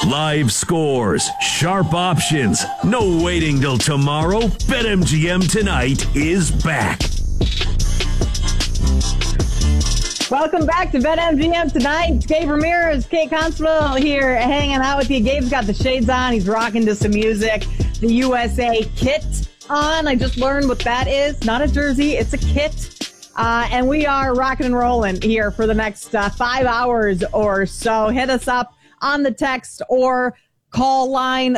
Live scores, sharp options, no waiting till tomorrow. BetMGM Tonight is back. Welcome back to BetMGM Tonight. It's Gabe Ramirez, Kate Constable here hanging out with you. Gabe's got the shades on. He's rocking to some music. The USA kit on. I just learned what that is. Not a jersey, it's a kit. And we are rocking and rolling here for the next 5 hours or so. Hit us up on the text or call line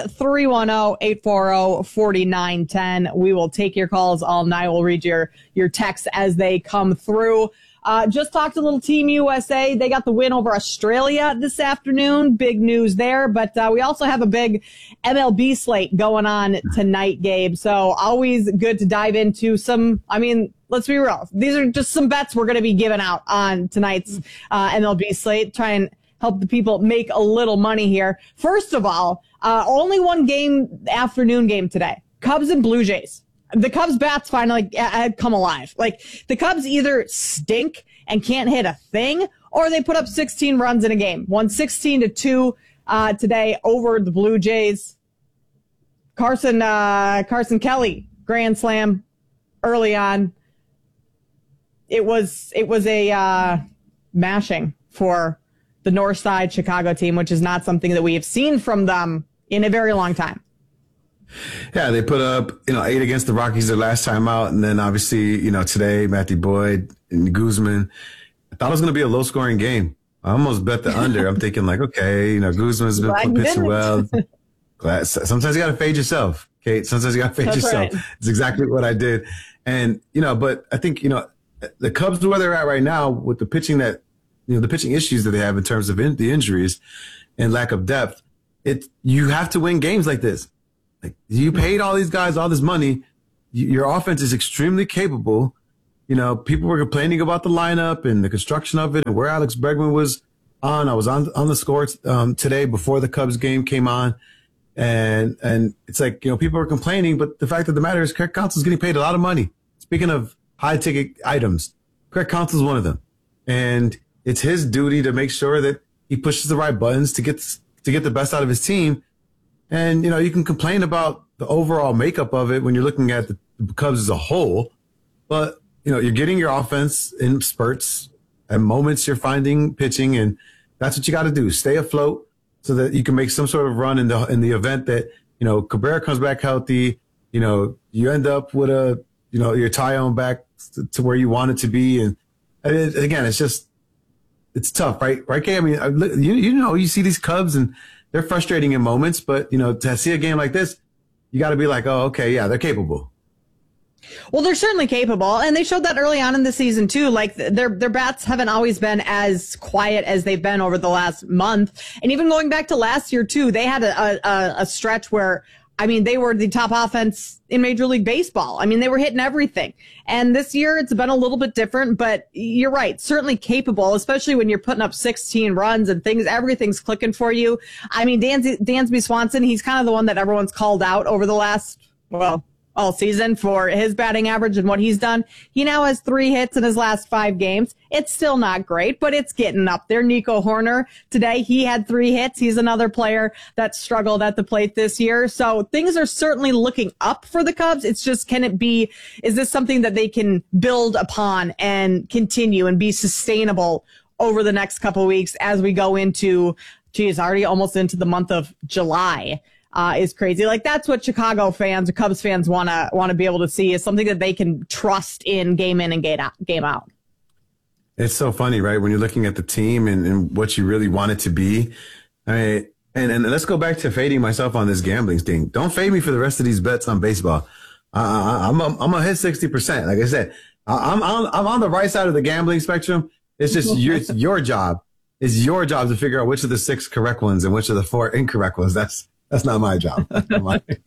310-840-4910. We will take your calls all night. We'll read your texts as they come through. Just talked a little Team USA. They got the win over Australia this afternoon. Big news there. But we also have a big MLB slate going on tonight, Gabe. So always good to dive into some, let's be real. These are just some bets we're going to be giving out on tonight's MLB slate. Try and help the people make a little money here. First of all, only one afternoon game today. Cubs and Blue Jays. The Cubs bats finally come alive. Like, the Cubs either stink and can't hit a thing, or they put up 16 runs in a game. Won 16-2 today over the Blue Jays. Carson Kelly, grand slam early on. It was a mashing for the North Side Chicago team, which is not something that we have seen from them in a very long time. Yeah, they put up, 8 against the Rockies their last time out. And then obviously, today, Matthew Boyd and Guzman. I thought it was going to be a low scoring game. I almost bet the under. I'm thinking okay, Guzman's been pitching well. Sometimes you got to fade yourself, Kate. Sometimes you got to fade yourself. Right. It's exactly what I did. And, but I think, the Cubs, where they're at right now with the pitching the pitching issues that they have in terms of the injuries and lack of depth, you have to win games like this. Like, you paid all these guys all this money. Your offense is extremely capable. People were complaining about the lineup and the construction of it and where Alex Bregman was on. I was on the score today before the Cubs game came on. And it's like, people were complaining, but the fact of the matter is Craig Counsell's getting paid a lot of money. Speaking of high ticket items, Craig Counsell's one of them. And it's his duty to make sure that he pushes the right buttons to get the best out of his team. And, you can complain about the overall makeup of it when you're looking at the Cubs as a whole, but, you're getting your offense in spurts. At moments you're finding pitching, and that's what you got to do. Stay afloat so that you can make some sort of run in the event that, Cabrera comes back healthy, you end up with your Taillon back to where you want it to be. And again, it's tough, right? Right, Kay? You see these Cubs and they're frustrating in moments, but, to see a game like this, you got to be like, oh, okay, yeah, they're capable. Well, they're certainly capable, and they showed that early on in the season, too. Like, their bats haven't always been as quiet as they've been over the last month. And even going back to last year, too, they had a stretch where, they were the top offense in Major League Baseball. They were hitting everything. And this year, it's been a little bit different, but you're right. Certainly capable, especially when you're putting up 16 runs and everything's clicking for you. Dansby Swanson, he's kind of the one that everyone's called out over the last, all season for his batting average and what he's done. He now has 3 hits in his last 5 games. It's still not great, but it's getting up there. Nico Horner today, he had 3 hits. He's another player that struggled at the plate this year. So things are certainly looking up for the Cubs. It's just, is this something that they can build upon and continue and be sustainable over the next couple of weeks as we go into, already almost into the month of July? Is crazy. Like, that's what Chicago fans or Cubs fans want to be able to see, is something that they can trust in game and game out. It's so funny, right? When you're looking at the team and what you really want it to be. And let's go back to fading myself on this gambling thing. Don't fade me for the rest of these bets on baseball. I'm gonna hit 60%. Like I said, I'm on the right side of the gambling spectrum. It's just it's your job. It's your job to figure out which of the 6 correct ones and which of the 4 incorrect ones. That's not my job. All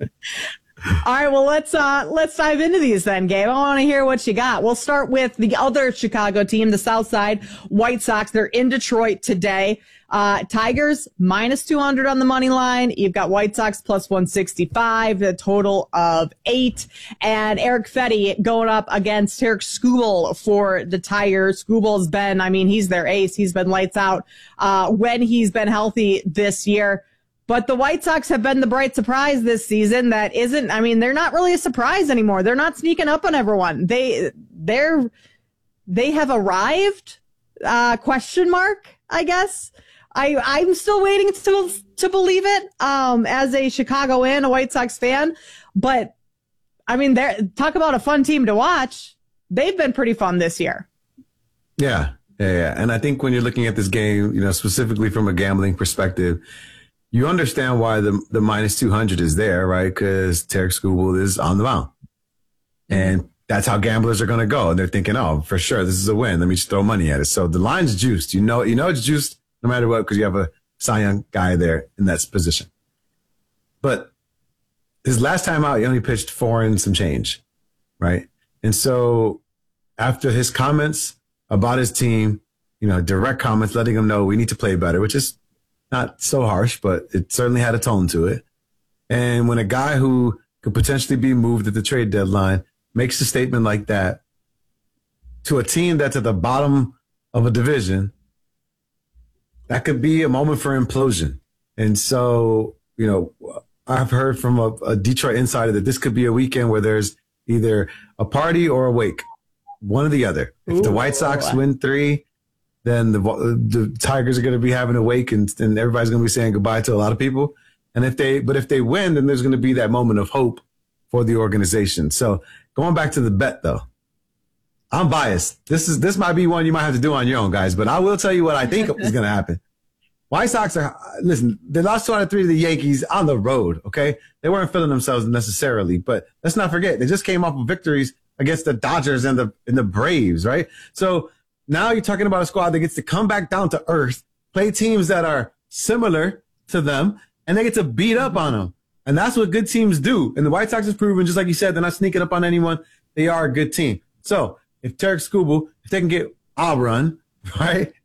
right, well, let's dive into these then, Gabe. I want to hear what you got. We'll start with the other Chicago team, the South Side White Sox. They're in Detroit today. Tigers minus 200 on the money line. You've got White Sox plus 165, a total of 8. And Eric Fetty going up against Eric Skubal for the Tigers. Skubal's been, he's their ace. He's been lights out when he's been healthy this year. But the White Sox have been the bright surprise this season. That isn't, I mean, they're not really a surprise anymore. They're not sneaking up on everyone. They have arrived, question mark, I guess. I'm still waiting to believe it, as a Chicagoan, a White Sox fan. But I mean, talk about a fun team to watch. They've been pretty fun this year. Yeah. And I think when you're looking at this game, you know, specifically from a gambling perspective, you understand why the minus 200 is there, right? Because Tarik Skubal is on the mound. And that's how gamblers are going to go. And they're thinking, oh, for sure, this is a win. Let me just throw money at it. So the line's juiced. You know it's juiced no matter what, because you have a Cy Young guy there in that position. But his last time out, he only pitched 4 and some change, right? And so after his comments about his team, you know, direct comments letting him know we need to play better, which is not so harsh, but it certainly had a tone to it. And when a guy who could potentially be moved at the trade deadline makes a statement like that to a team that's at the bottom of a division, that could be a moment for implosion. And so, you know, I've heard from a Detroit insider that this could be a weekend where there's either a party or a wake, one or the other. If the White Sox win 3, then the Tigers are going to be having a wake, and everybody's going to be saying goodbye to a lot of people. And if they win, then there's going to be that moment of hope for the organization. So going back to the bet, though, I'm biased. This might be one you might have to do on your own, guys, but I will tell you what I think is going to happen. White Sox they lost 2 out of 3 to the Yankees on the road, okay? They weren't feeling themselves necessarily, but let's not forget, they just came off of victories against the Dodgers and the Braves, right? So now you're talking about a squad that gets to come back down to earth, play teams that are similar to them, and they get to beat up on them. And that's what good teams do. And the White Sox have proven, just like you said, they're not sneaking up on anyone. They are a good team. So if Tarik Skubal, if they can get Albarn, right,